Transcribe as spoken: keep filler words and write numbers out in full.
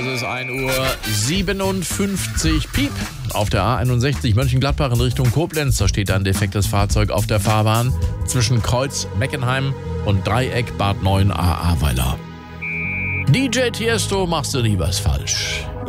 Es ist ein Uhr siebenundfünfzig. Piep. Auf der A einundsechzig Mönchengladbach in Richtung Koblenz. Da steht ein defektes Fahrzeug auf der Fahrbahn zwischen Kreuz Meckenheim und Dreieck Bad neun A Ahrweiler. D J Tiesto, machst du nie was falsch.